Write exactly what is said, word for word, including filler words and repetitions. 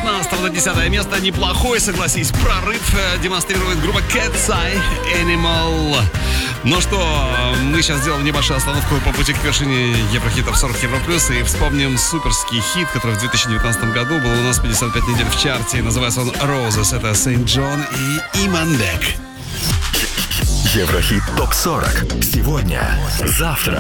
девятнадцатого на десятое место. Неплохой, согласись, прорыв демонстрирует группа Cat's Eye Animal. Ну что, мы сейчас сделаем небольшую остановку по пути к вершине Еврохитов сорок Евро Плюс и вспомним суперский хит, который в две тысячи девятнадцатом году был у нас пятьдесят пять недель в чарте. Называется он Roses. Это Сейнт Джон и Имандек. Еврохит топ сорок. Сегодня, завтра